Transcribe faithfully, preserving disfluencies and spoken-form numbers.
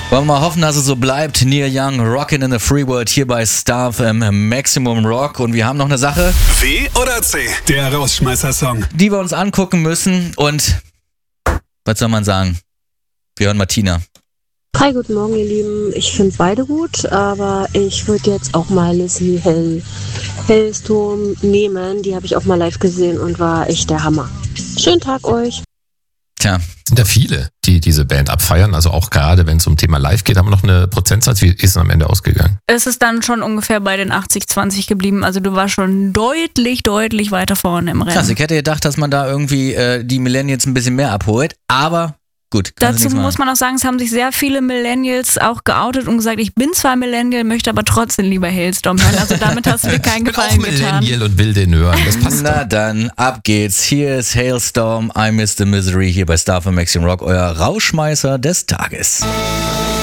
Wollen wir mal hoffen, dass es so bleibt. Neil Young, Rockin' in the Free World hier bei Star F M Maximum Rock. Und wir haben noch eine Sache. W oder C? Der Rausschmeißer-Song. Die wir uns angucken müssen. Und was soll man sagen? Wir hören Martina. Hi, guten Morgen, ihr Lieben. Ich finde beide gut, aber ich würde jetzt auch mal Lizzie Hell, Hellstorm nehmen. Die habe ich auch mal live gesehen und war echt der Hammer. Schönen Tag euch. Tja. Sind da viele, die diese Band abfeiern, also auch gerade wenn es um Thema Live geht, haben wir noch eine Prozentsatz, wie ist es am Ende ausgegangen? Es ist dann schon ungefähr bei den achtzig zwanzig geblieben, also du warst schon deutlich, deutlich weiter vorne im Rennen. Krass, ich hätte gedacht, dass man da irgendwie äh, die Millennials ein bisschen mehr abholt, aber gut. Dazu muss man auch sagen, es haben sich sehr viele Millennials auch geoutet und gesagt, ich bin zwar Millennial, möchte aber trotzdem lieber Hailstorm hören, also damit hast du dir keinen Gefallen getan. Ich bin auch Millennial und will den hören, das passt. Na dann, ab geht's. Hier ist Hailstorm, I Miss the Misery hier bei Star F M Maximum Rock, euer Rauschmeißer des Tages.